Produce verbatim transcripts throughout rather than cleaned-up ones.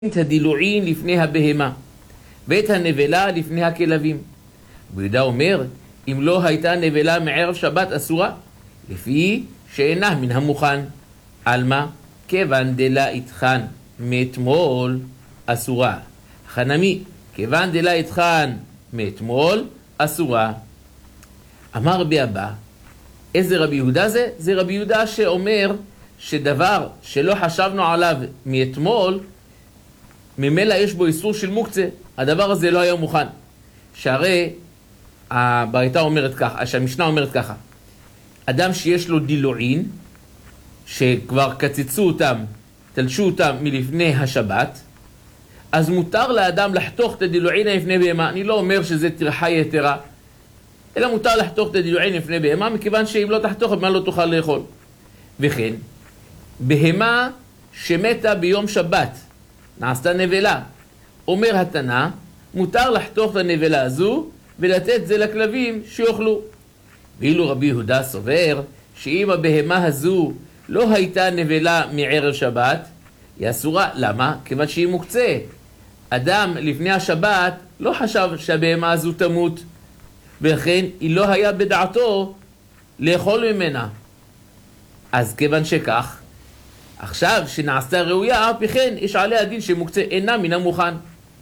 את הדילועין לפני הבהמה ואת הנבלה לפני הכלבים. ויהודה אומר, אם לא הייתה נבלה מערב שבת אסורה, לפי שאינה מן המוכן. אלמה, כיוון דלה איתכן מאתמול אסורה. חנמי, כיוון דלה איתכן מאתמול אסורה. אמר רבי אבא, איזה רבי יהודה זה? זה רבי יהודה שאומר שדבר שלא חשבנו עליו מאתמול, ממילא יש בו איסור של מוקצה. הדבר הזה לא היה מוכן. שהרי הברייתא אומרת ככה, שהמשנה אומרת ככה, אדם שיש לו דילועין, שכבר קצצו אותם, תלשו אותם מלפני השבת, אז מותר לאדם לחתוך את הדילועין לפני בהמה. אני לא אומר שזה טרחה יתרה, אלא מותר לחתוך את הדילועין לפני בהמה, מכיוון שאם לא תחתוך, מה לא תוכל לאכול. וכן, בהמה שמתה ביום שבת, נעשתה נבלה, אומר התנא, מותר לחתוך את הנבלה הזו ולתת זה לכלבים שיאכלו. ואילו רבי יהודה סובר שאם הבהמה הזו לא הייתה נבלה מערב שבת, היא אסורה. למה? כיוון שהיא מוקצה. אדם לפני השבת לא חשב שהבהמה הזו תמות, ולכן היא לא היה בדעתו לאכול ממנה. אז כיוון שכך, עכשיו שנעשתה ראויה, אף כן יש עליה דין שמוקצה אינה מן המוכן.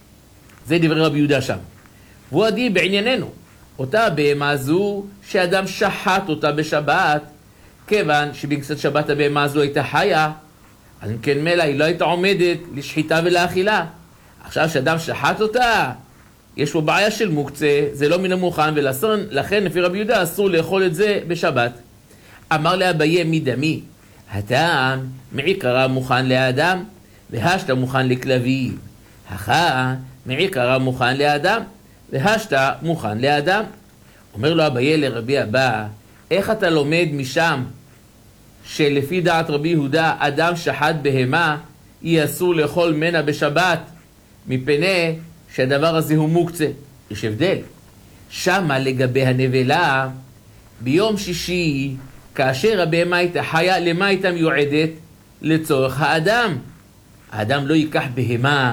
זה דברי רבי יהודה שם. והוא הדין בענייננו, אותה בהמה הזו שאדם שחט אותה בשבת, כיוון שבקצת שבת הבהמה הזו הייתה חיה, אז אם כן מלא היא לא הייתה עומדת לשחיטה ולאכילה. עכשיו שאדם שחט אותה, יש פה בעיה של מוקצה, זה לא מן המוכן, ולכן לפי רבי יהודה אסור לאכול את זה בשבת. אמר לאביי מדמי, הטעם מעיקרה מוכן לאדם, והשתה מוכן לכלבים. הכא מעיקרה מוכן לאדם, והשתה מוכן לאדם. אומר לו אביי לרבי אבא, איך אתה לומד משם שלפי דעת רבי יהודה אדם שחט בהמה יהיה אסור לאכול מנה בשבת, מפני שהדבר הזה הוא מוקצה? יש הבדל. שמה לגבי הנבלה, ביום שישי כאשר הבהמה הייתה חיה, למה הייתה מיועדת? לצורך האדם. האדם לא ייקח בהמה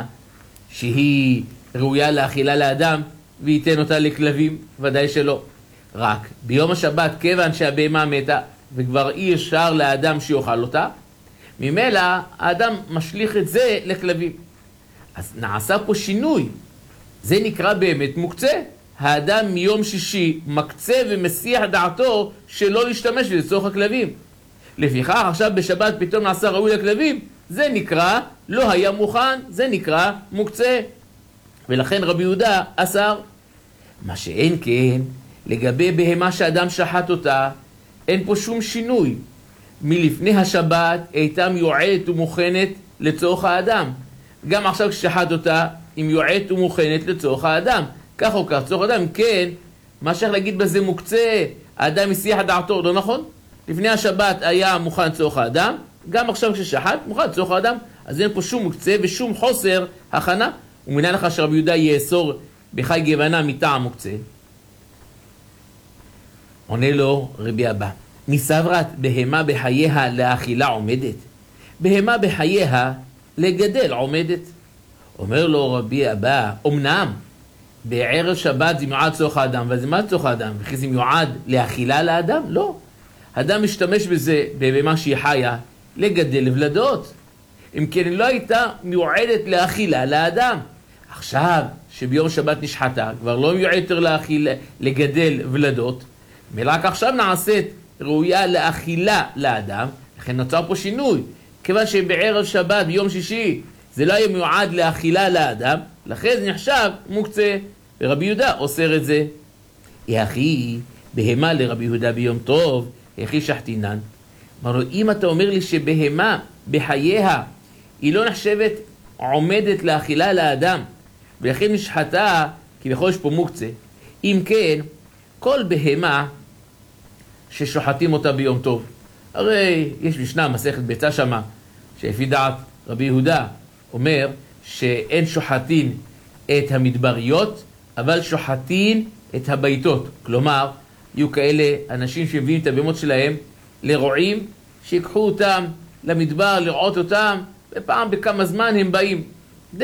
שהיא ראויה לאכילה לאדם וייתן אותה לכלבים, ודאי שלא. רק ביום השבת, כיוון שהבהמה מתה וכבר אי אפשר לאדם שיאכל אותה, ממילא האדם משליך את זה לכלבים. אז נעשה פה שינוי. זה נקרא באמת מוקצה. האדם מיום שישי מקצה ומסיח דעתו שלא להשתמש לצורך הכלבים. לפיכך עכשיו בשבת פתאום נעשה ראוי לכלבים, זה נקרא לא היה מוכן, זה נקרא מוקצה. ולכן רבי יהודה אסר. מה שאין כן, לגבי בהמה שאדם שחט אותה, אין פה שום שינוי. מלפני השבת הייתה מיועדת ומוכנת לצורך האדם. גם עכשיו כששחט אותה, היא מיועדת ומוכנת לצורך האדם. כך או כך, צורך אדם, כן, מה שייך להגיד בזה מוקצה, האדם הסיח דעתו, לא נכון? לפני השבת היה מוכן צורך האדם, גם עכשיו כששחט, מוכן צורך האדם, אז אין פה שום מוקצה ושום חוסר הכנה, ומנה לך שרבי יהודה יאסור בחי גוונה מטעם מוקצה. עונה לו רבי אבא, מסברת בהמה בחייה לאכילה עומדת, בהמה בחייה לגדל עומדת. אומר לו רבי אבא, אמנם בערב שבת זה מיועד צורך האדם, וזה מה צורך האדם? וכי זה מיועד לאכילה לאדם? לא. האדם משתמש בזה במה שהיא חיה, לגדל ולדות. אם כן לא הייתה מיועדת לאכילה לאדם. עכשיו שביום שבת נשחטה, כבר לא מיועד יותר לאכילה, לגדל ולדות, רק עכשיו נעשית ראויה לאכילה לאדם, לכן נוצר פה שינוי. כיוון שבערב שבת, ביום שישי, זה לא היה מיועד לאכילה לאדם, לכן זה נחשב מוקצה, ורבי יהודה אוסר את זה. יחי בהמה לרבי יהודה ביום טוב, יחי שחטינן. אמרו, אם אתה אומר לי שבהמה בחייה היא לא נחשבת עומדת לאכילה לאדם, ולכן נשחטה, כי בכל יש פה מוקצה. אם כן, כל בהמה ששוחטים אותה ביום טוב, הרי יש משנה מסכת ביצה שמה, שלפי דעת רבי יהודה אומר שאין שוחטין את המדבריות, אבל שוחטין את הביתות. כלומר, יהיו כאלה אנשים שמביאים את הבהמות שלהם לרועים, שיקחו אותם למדבר לראות אותם, ופעם בכמה זמן הם באים.